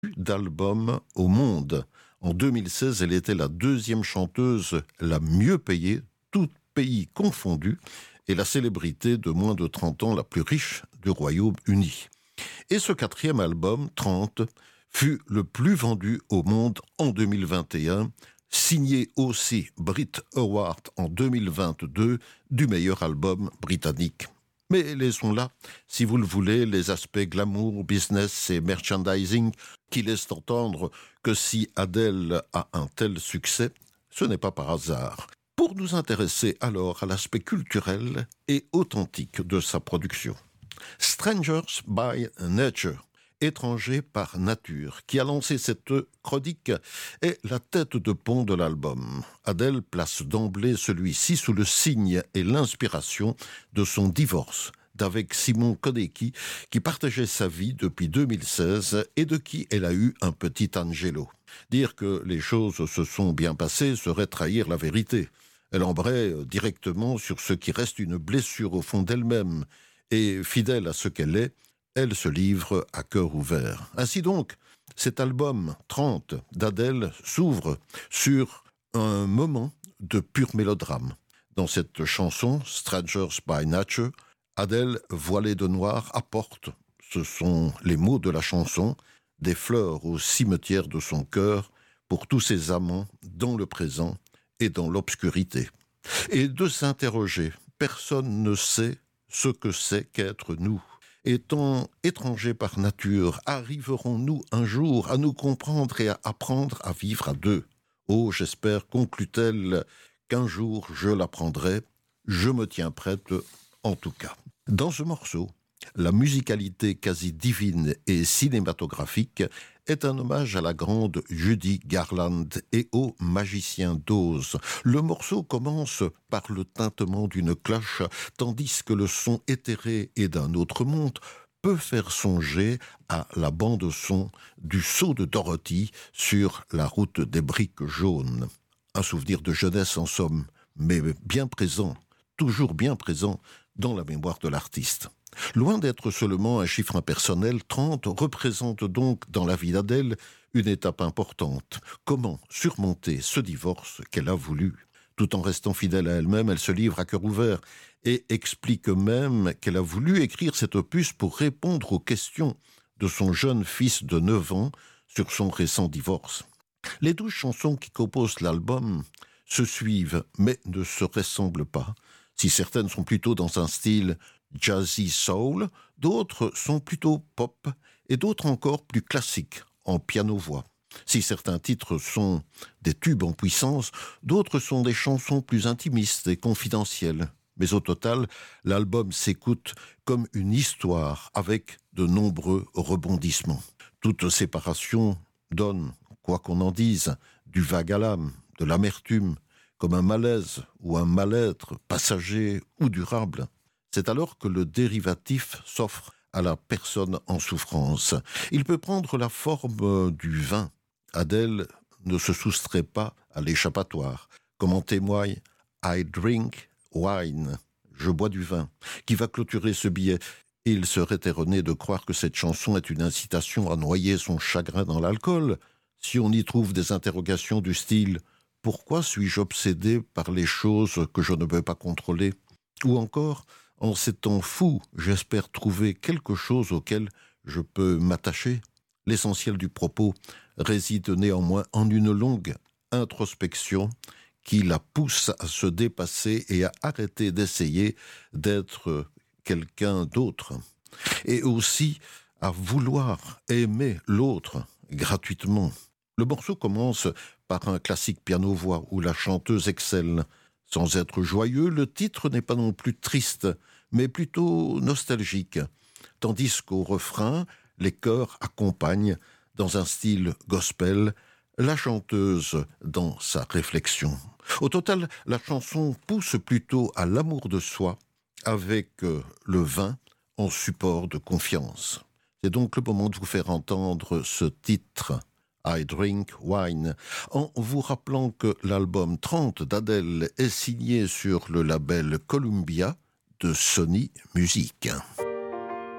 d'albums au monde. En 2016, elle était la deuxième chanteuse la mieux payée, tout pays confondu, et la célébrité de moins de 30 ans la plus riche du Royaume-Uni. Et ce quatrième album, 30, fut le plus vendu au monde en 2021, signé aussi Brit Award en 2022 du meilleur album britannique. Mais laissons là, si vous le voulez, les aspects glamour, business et merchandising qui laissent entendre que si Adele a un tel succès, ce n'est pas par hasard. Pour nous intéresser alors à l'aspect culturel et authentique de sa production. Strangers by Nature, étranger par nature, qui a lancé cette chronique, est la tête de pont de l'album. Adele place d'emblée celui-ci sous le signe et l'inspiration de son divorce d'avec Simon Konecki, qui partageait sa vie depuis 2016 et de qui elle a eu un petit Angelo. Dire que les choses se sont bien passées serait trahir la vérité. Elle embraye directement sur ce qui reste une blessure au fond d'elle-même, et fidèle à ce qu'elle est, elle se livre à cœur ouvert. Ainsi donc, cet album 30 d'Adele s'ouvre sur un moment de pur mélodrame. Dans cette chanson, Strangers by Nature, Adele, voilée de noir, apporte, ce sont les mots de la chanson, des fleurs au cimetière de son cœur pour tous ses amants dans le présent et dans l'obscurité. Et de s'interroger, personne ne sait ce que c'est qu'être nous. Étant étrangers par nature, arriverons-nous un jour à nous comprendre et à apprendre à vivre à deux? Oh, j'espère, conclut-elle, qu'un jour je l'apprendrai. Je me tiens prête, en tout cas. Dans ce morceau, la musicalité quasi divine et cinématographique est un hommage à la grande Judy Garland et au magicien d'Oz. Le morceau commence par le tintement d'une cloche, tandis que le son éthéré et d'un autre monde peut faire songer à la bande-son du saut de Dorothy sur la route des briques jaunes. Un souvenir de jeunesse en somme, mais bien présent, toujours bien présent dans la mémoire de l'artiste. Loin d'être seulement un chiffre impersonnel, 30 représente donc dans la vie d'Adele une étape importante. Comment surmonter ce divorce qu'elle a voulu? Tout en restant fidèle à elle-même, elle se livre à cœur ouvert et explique même qu'elle a voulu écrire cet opus pour répondre aux questions de son jeune fils de 9 ans sur son récent divorce. Les 12 chansons qui composent l'album se suivent mais ne se ressemblent pas. Si certaines sont plutôt dans un style jazzy soul, d'autres sont plutôt pop et d'autres encore plus classiques, en piano-voix. Si certains titres sont des tubes en puissance, d'autres sont des chansons plus intimistes et confidentielles. Mais au total, l'album s'écoute comme une histoire avec de nombreux rebondissements. Toute séparation donne, quoi qu'on en dise, du vague à l'âme, de l'amertume, comme un malaise ou un mal-être passager ou durable. C'est alors que le dérivatif s'offre à la personne en souffrance. Il peut prendre la forme du vin. Adele ne se soustrait pas à l'échappatoire, comme en témoigne « I drink wine », « Je bois du vin », qui va clôturer ce billet. Il serait erroné de croire que cette chanson est une incitation à noyer son chagrin dans l'alcool, si on y trouve des interrogations du style « Pourquoi suis-je obsédé par les choses que je ne peux pas contrôler ?» Ou encore « En ces temps fous, j'espère trouver quelque chose auquel je peux m'attacher ». L'essentiel du propos réside néanmoins en une longue introspection qui la pousse à se dépasser et à arrêter d'essayer d'être quelqu'un d'autre. Et aussi à vouloir aimer l'autre gratuitement. Le morceau commence par un classique piano-voix où la chanteuse excelle. Sans être joyeux, le titre n'est pas non plus triste, mais plutôt nostalgique, tandis qu'au refrain, les chœurs accompagnent, dans un style gospel, la chanteuse dans sa réflexion. Au total, la chanson pousse plutôt à l'amour de soi, avec le vin en support de confiance. C'est donc le moment de vous faire entendre ce titre « I Drink Wine », en vous rappelant que l'album 30 d'Adele est signé sur le label Columbia de Sony Music.